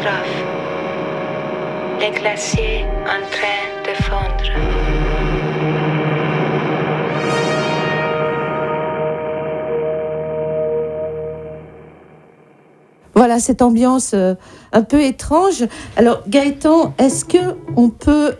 catastrophe. Les glaciers en train de fondre. Voilà cette ambiance un peu étrange. Alors Gaëtan, est-ce que on peut,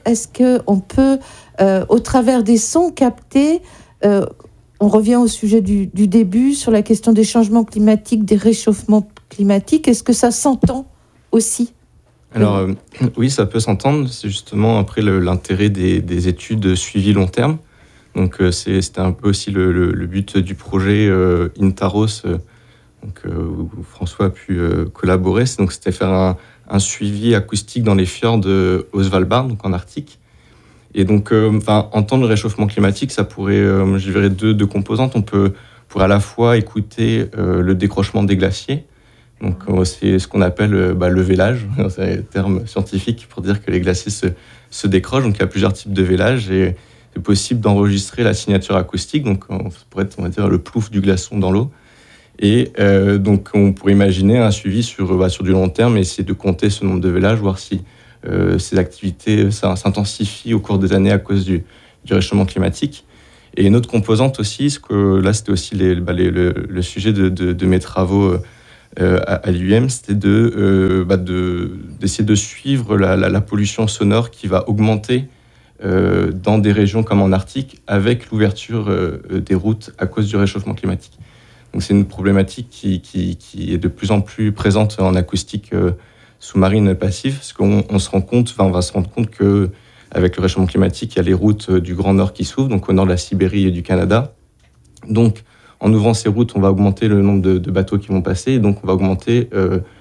au travers des sons captés, on revient au sujet du début sur la question des changements climatiques, des réchauffements climatiques. Est-ce que ça s'entend aussi ? Alors oui, ça peut s'entendre. C'est justement après l'intérêt des études suivies long terme. Donc c'était un peu aussi le but du projet Intaros. Où François a pu collaborer, donc c'était faire un suivi acoustique dans les fjords au Svalbard, donc en Arctique. Et donc, entendre le réchauffement climatique, ça pourrait, je dirais, deux composantes. On pourrait à la fois écouter le décrochement des glaciers, donc c'est ce qu'on appelle le vélage, c'est un terme scientifique pour dire que les glaciers se décrochent. Donc il y a plusieurs types de vélage et c'est possible d'enregistrer la signature acoustique, donc ça pourrait être, on va dire, le plouf du glaçon dans l'eau. Et donc, on pourrait imaginer un suivi sur du long terme et essayer de compter ce nombre de vélages, voir si ces activités s'intensifient au cours des années à cause du réchauffement climatique. Et une autre composante aussi, parce que là, c'était aussi le sujet de mes travaux à l'UM, c'était d'essayer de suivre la pollution sonore qui va augmenter dans des régions comme en Arctique avec l'ouverture des routes à cause du réchauffement climatique. Donc c'est une problématique qui est de plus en plus présente en acoustique sous-marine passive, parce qu'on va se rendre compte que avec le réchauffement climatique, il y a les routes du Grand Nord qui s'ouvrent, donc au nord de la Sibérie et du Canada. Donc en ouvrant ces routes, on va augmenter le nombre de bateaux qui vont passer, et donc on va augmenter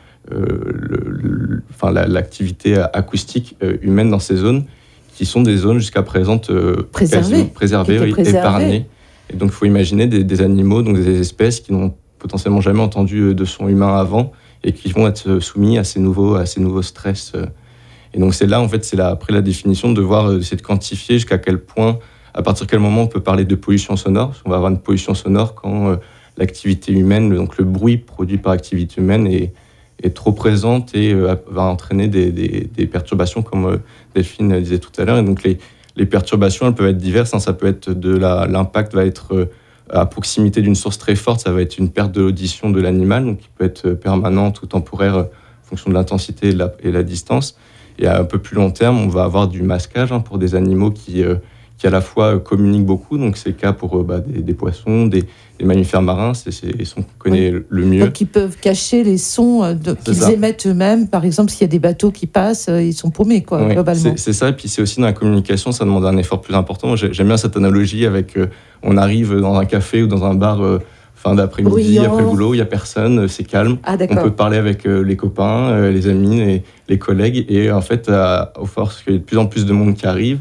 l'activité acoustique humaine dans ces zones, qui sont des zones jusqu'à présent préservées, épargnées. Et donc, il faut imaginer des animaux, donc des espèces qui n'ont potentiellement jamais entendu de son humain avant et qui vont être soumis à ces nouveaux stress. Et donc, c'est là, en fait, après la définition de voir, d'essayer de quantifier jusqu'à quel point, à partir de quel moment on peut parler de pollution sonore. Parce qu'on va avoir une pollution sonore quand l'activité humaine, donc le bruit produit par activité humaine est trop présente et va entraîner des perturbations, comme Delphine disait tout à l'heure. Et donc, les perturbations, elles peuvent être diverses. Ça peut être l'impact va être à proximité d'une source très forte. Ça va être une perte de l'audition de l'animal, donc qui peut être permanente ou temporaire en fonction de l'intensité et la distance. Et à un peu plus long terme, on va avoir du masquage pour des animaux qui à la fois communiquent beaucoup. Donc c'est le cas pour des poissons, des mammifères marins. C'est les sons qu'on connaît le mieux. Donc ils peuvent cacher les sons qu'ils émettent eux-mêmes. Par exemple, s'il y a des bateaux qui passent, ils sont paumés, globalement. C'est ça. Et puis c'est aussi dans la communication, ça demande un effort plus important. Moi, j'aime bien cette analogie avec on arrive dans un café ou dans un bar fin d'après-midi, bruyant. Après le boulot, il n'y a personne, c'est calme. On peut parler avec les copains, les amis, les collègues. Et en fait, au force qu'il y a de plus en plus de monde qui arrive,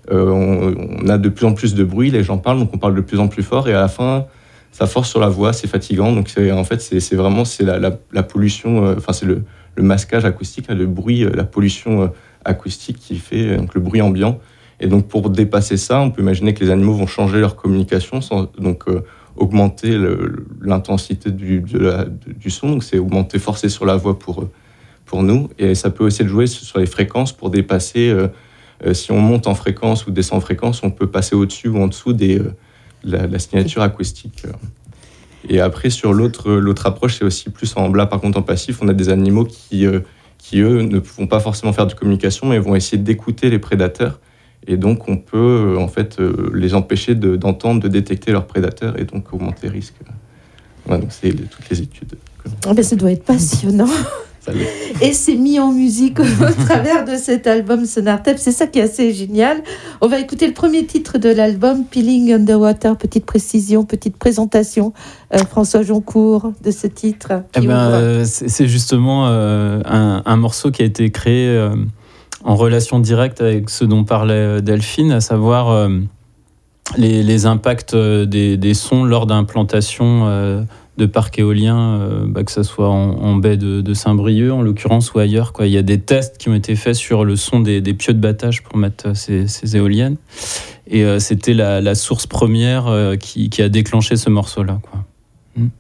on a de plus en plus de bruit, les gens parlent, donc on parle de plus en plus fort. Et à la fin, ça force sur la voix, c'est fatigant. Donc c'est vraiment la pollution, c'est le masquage acoustique, le bruit, la pollution acoustique qui fait donc le bruit ambiant. Et donc pour dépasser ça, on peut imaginer que les animaux vont changer leur communication, augmenter l'intensité du son. Donc c'est augmenter, forcer sur la voix pour nous. Et ça peut aussi jouer sur les fréquences pour dépasser. Si on monte en fréquence ou descend en fréquence, on peut passer au-dessus ou en dessous la signature acoustique. Et après, sur l'autre approche, c'est aussi plus par contre en passif, on a des animaux qui eux, ne vont pas forcément faire de communication, mais vont essayer d'écouter les prédateurs. Et donc, on peut les empêcher d'entendre, de détecter leurs prédateurs et donc augmenter les risques. Donc, c'est toutes les études. Ça doit être passionnant. Et c'est mis en musique au travers de cet album Sonartep. C'est ça qui est assez génial. On va écouter le premier titre de l'album, Peeling Underwater. Petite précision, petite présentation, François Joncourt, de ce titre. C'est justement un morceau qui a été créé en relation directe avec ce dont parlait Delphine, à savoir les impacts des sons lors d'implantation de parcs éoliens, que ce soit en baie de Saint-Brieuc en l'occurrence ou ailleurs. Il y a des tests qui ont été faits sur le son des pieux de battage pour mettre ces éoliennes. Et c'était la source première qui a déclenché ce morceau-là.